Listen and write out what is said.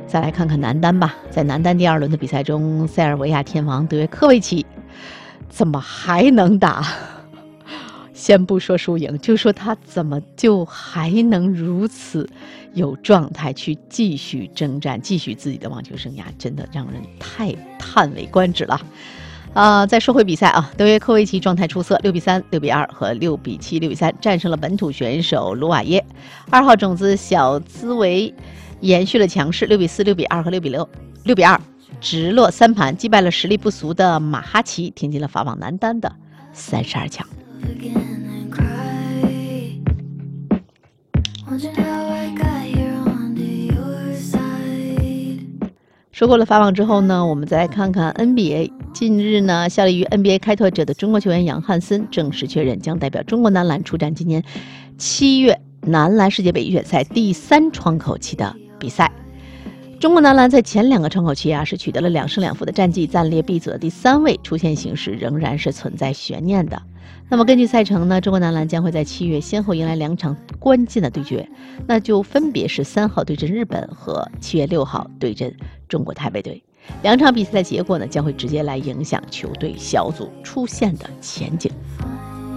再来看看男单吧，在男单第2轮的比赛中，塞尔维亚天王德约科维奇怎么还能打？先不说输赢，就说他怎么就还能如此有状态去继续征战，继续自己的网球生涯，真的让人太叹为观止了。再说回比赛啊，德约科维奇状态出色，6比3、6比2和6比7、6比3战胜了本土选手卢瓦耶。2号种子小兹维延续了强势，6比4、6比2和6比2直落3盘，击败了实力不俗的马哈奇，挺进了法网男单的32强。说过了法网之后呢，我们再来看看 NBA。近日呢，效力于 NBA 开拓者的中国球员杨汉森正式确认将代表中国男篮出战今年7月男篮世界杯预选赛第3窗口期的比赛。中国男篮在前2个窗口期是取得了2胜2负的战绩，暂列 B 组的第3位，出线形势仍然是存在悬念的。那么根据赛程呢，中国男篮将会在7月先后迎来2场关键的对决，那就分别是3号对阵日本和7月6号对阵中国台北队。2场比赛的结果呢，将会直接来影响球队小组出线的前景。